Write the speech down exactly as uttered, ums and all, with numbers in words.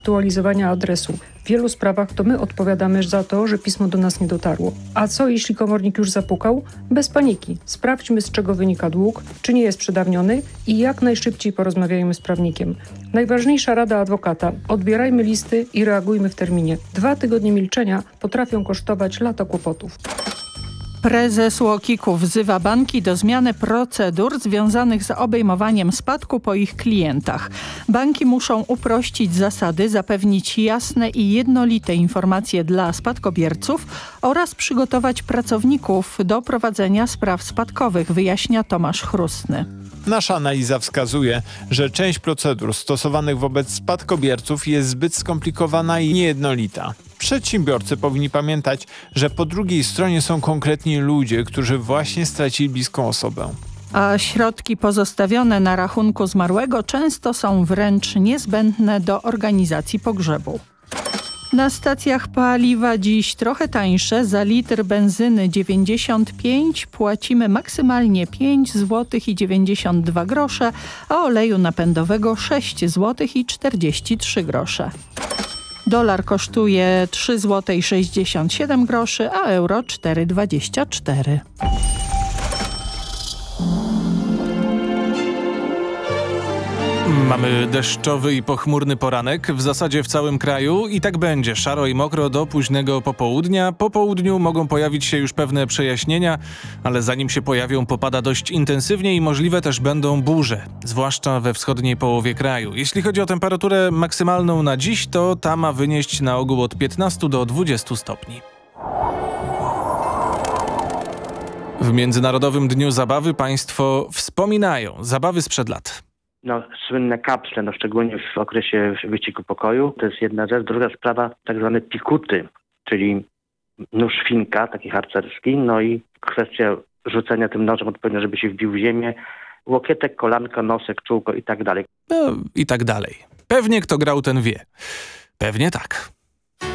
aktualizowania adresu. W wielu sprawach to my odpowiadamy za to, że pismo do nas nie dotarło. A co jeśli komornik już zapukał? Bez paniki. Sprawdźmy, z czego wynika dług, czy nie jest przedawniony i jak najszybciej porozmawiajmy z prawnikiem. Najważniejsza rada adwokata. Odbierajmy listy i reagujmy w terminie. Dwa tygodnie milczenia potrafią kosztować lata kłopotów. Prezes UOKiK-u wzywa banki do zmiany procedur związanych z obejmowaniem spadku po ich klientach. Banki muszą uprościć zasady, zapewnić jasne i jednolite informacje dla spadkobierców oraz przygotować pracowników do prowadzenia spraw spadkowych, wyjaśnia Tomasz Chrustny. Nasza analiza wskazuje, że część procedur stosowanych wobec spadkobierców jest zbyt skomplikowana i niejednolita. Przedsiębiorcy powinni pamiętać, że po drugiej stronie są konkretni ludzie, którzy właśnie stracili bliską osobę. A środki pozostawione na rachunku zmarłego często są wręcz niezbędne do organizacji pogrzebu. Na stacjach paliwa dziś trochę tańsze. Za litr benzyny dziewięćdziesiąt pięć płacimy maksymalnie pięć złotych i dziewięćdziesiąt dwa grosze, a oleju napędowego sześć złotych i czterdzieści trzy grosze. Dolar kosztuje trzy złote i sześćdziesiąt siedem groszy, a euro cztery dwadzieścia cztery. Mamy deszczowy i pochmurny poranek, w zasadzie w całym kraju i tak będzie, szaro i mokro do późnego popołudnia. Po południu mogą pojawić się już pewne przejaśnienia, ale zanim się pojawią, popada dość intensywnie i możliwe też będą burze, zwłaszcza we wschodniej połowie kraju. Jeśli chodzi o temperaturę maksymalną na dziś, to ta ma wynieść na ogół od piętnastu do dwudziestu stopni. W Międzynarodowym Dniu Zabawy państwo wspominają zabawy sprzed lat. No, słynne kapsle, no szczególnie w okresie wyścigu pokoju, to jest jedna rzecz. Druga sprawa, tak zwane pikuty, czyli nóż świnka, taki harcerski, no i kwestia rzucenia tym nożem odpowiednio, żeby się wbił w ziemię, łokietek, kolanko, nosek, czółko i tak dalej. No i tak dalej. Pewnie kto grał, ten wie. Pewnie tak.